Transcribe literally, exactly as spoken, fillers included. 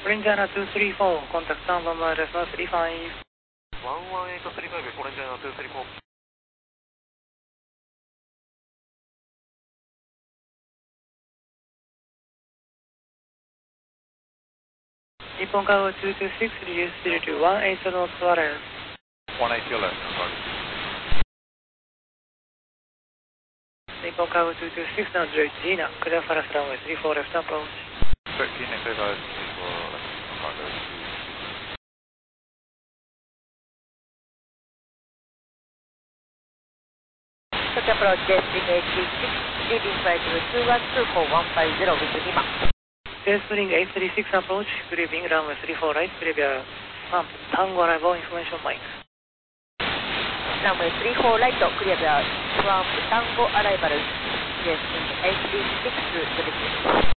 オレンジアナツースリーフォー、コンタクトさんばんまでスリーファイブ。 ワンワンエイトスリーファイブ、オレンジアナツースリーフォー。 日本カーゴツーツーシックス、リリースゼロツーワンエイトノースワレー。 ワンエイトレフト、 日本カーゴツーツーシックス、ナウゼロエイトジーナ、クリアファラスランウェイスリーフォーレフトアプローチ。 thirteen clear for left, cargo Touch approach, Spring eight three six, leading flight two one two four one five zero with Lima. Spring eight three six approach, good evening, runway three four right, previa pump, Tango arrival information mic. Runway three four right, clear the Swamp Tango arrival, Spring eight three six, good evening.